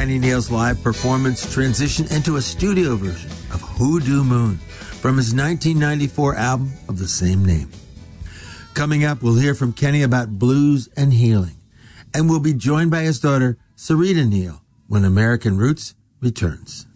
Kenny Neal's live performance transitioned into a studio version of Hoodoo Moon from his 1994 album of the same name. Coming up, we'll hear from Kenny about blues and healing, and we'll be joined by his daughter, Sarita Neal, when American Roots returns.